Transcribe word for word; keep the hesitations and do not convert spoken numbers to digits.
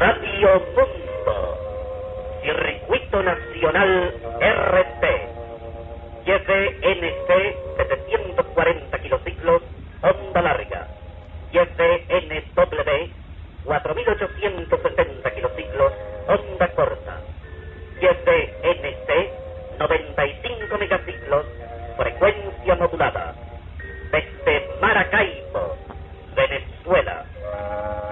Radio Mundo, Circuito Nacional R T, Y F N C setecientos cuarenta kilociclos, onda larga, Y F N W cuatro mil ochocientos setenta